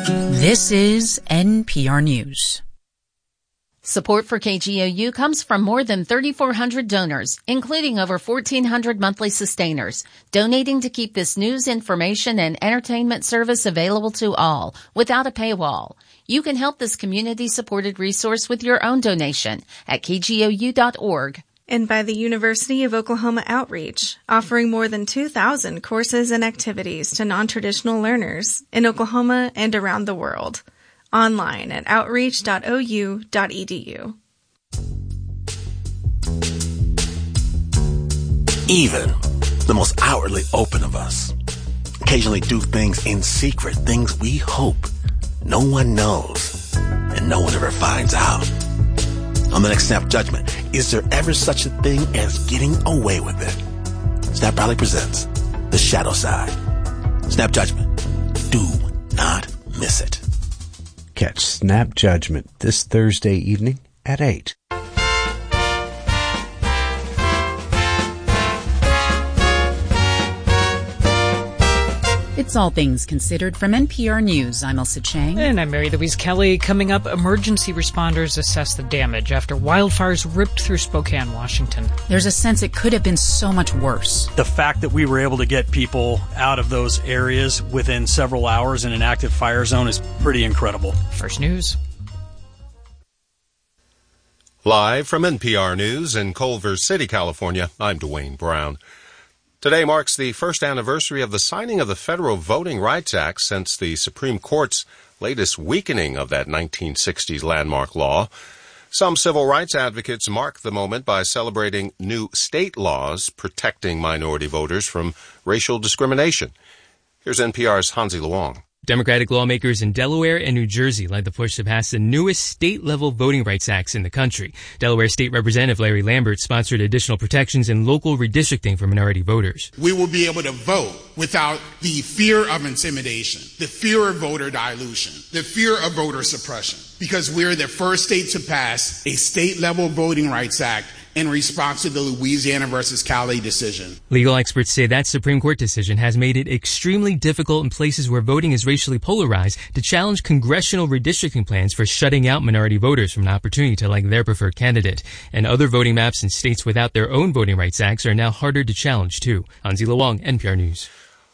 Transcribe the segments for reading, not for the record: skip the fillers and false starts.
This is NPR News. Support for KGOU comes from more than 3,400 donors, including over 1,400 monthly sustainers, donating to keep this news, information, and entertainment service available to all, without a paywall. You can help this community-supported resource with your own donation at kgou.org. And by the University of Oklahoma Outreach, offering more than 2,000 courses and activities to non-traditional learners in Oklahoma and around the world. Online at outreach.ou.edu. Even the most outwardly open of us occasionally do things in secret, things we hope no one knows and no one ever finds out. On the next Snap Judgment, is there ever such a thing as getting away with it? Snap Proudly presents The Shadow Side. Snap Judgment. Do not miss it. Catch Snap Judgment this Thursday evening at 8. It's All Things Considered from NPR News. I'm Elsa Chang. And I'm Mary Louise Kelly. Coming up, emergency responders assess the damage after wildfires ripped through Spokane, Washington. There's a sense it could have been so much worse. The fact that we were able to get people out of those areas within several hours in an active fire zone is pretty incredible. First News. Live from NPR News in Culver City, California, I'm Dwayne Brown. Today marks the first anniversary of the signing of the Federal Voting Rights Act since the Supreme Court's latest weakening of that 1960s landmark law. Some civil rights advocates mark the moment by celebrating new state laws protecting minority voters from racial discrimination. Here's NPR's Hansi Luong. Democratic lawmakers in Delaware and New Jersey led the push to pass the newest state-level voting rights acts in the country. Delaware State Representative Larry Lambert sponsored additional protections in local redistricting for minority voters. We will be able to vote without the fear of intimidation, the fear of voter dilution, the fear of voter suppression, because we're the first state to pass a state-level voting rights act in response to the Louisiana versus Cali decision. Legal experts say that Supreme Court decision has made it extremely difficult in places where voting is racially polarized to challenge congressional redistricting plans for shutting out minority voters from an opportunity to elect their preferred candidate. And other voting maps in states without their own voting rights acts are now harder to challenge, too. Hansi Luong, NPR News.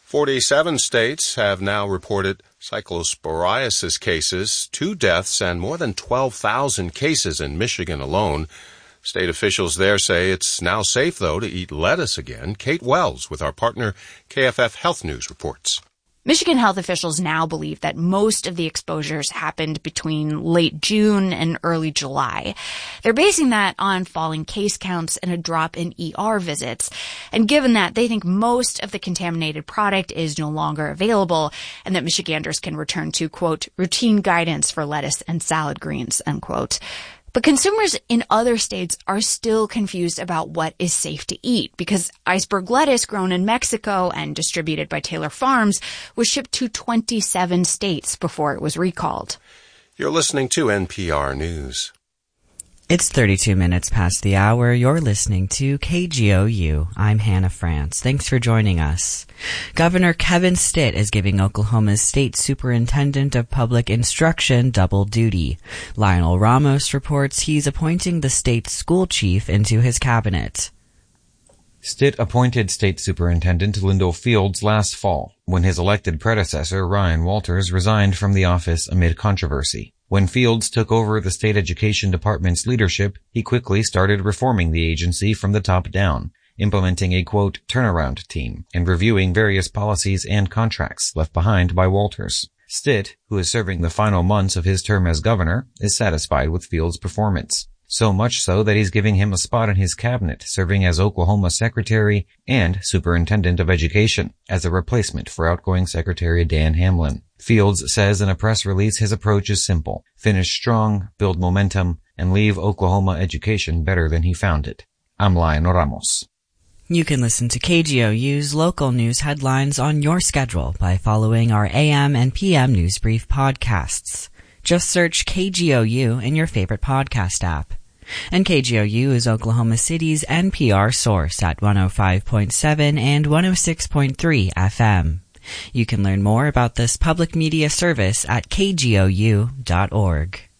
47 states have now reported cyclosporiasis cases, 2 deaths, and more than 12,000 cases in Michigan alone. State officials there say it's now safe, though, to eat lettuce again. Kate Wells with our partner KFF Health News reports. Michigan health officials now believe that most of the exposures happened between late June and early July. They're basing that on falling case counts and a drop in ER visits. And given that, they think most of the contaminated product is no longer available and that Michiganders can return to, quote, routine guidance for lettuce and salad greens, unquote. But consumers in other states are still confused about what is safe to eat because iceberg lettuce grown in Mexico and distributed by Taylor Farms was shipped to 27 states before it was recalled. You're listening to NPR News. It's 32 minutes past the hour. You're listening to KGOU. I'm Hannah France. Thanks for joining us. Governor Kevin Stitt is giving Oklahoma's State Superintendent of Public Instruction double duty. Lionel Ramos reports he's appointing the state's school chief into his cabinet. Stitt appointed State Superintendent Lyndall Fields last fall, when his elected predecessor, Ryan Walters, resigned from the office amid controversy. When Fields took over the state education department's leadership, he quickly started reforming the agency from the top down, implementing a, quote, turnaround team, and reviewing various policies and contracts left behind by Walters. Stitt, who is serving the final months of his term as governor, is satisfied with Fields' performance. So much so that he's giving him a spot in his cabinet, serving as Oklahoma Secretary and Superintendent of Education, as a replacement for outgoing Secretary Dan Hamlin. Fields says in a press release his approach is simple: finish strong, build momentum, and leave Oklahoma education better than he found it. I'm Lionel Ramos. You can listen to KGOU's local news headlines on your schedule by following our AM and PM News Brief podcasts. Just search KGOU in your favorite podcast app. And KGOU is Oklahoma City's NPR source at 105.7 and 106.3 FM. You can learn more about this public media service at kgou.org.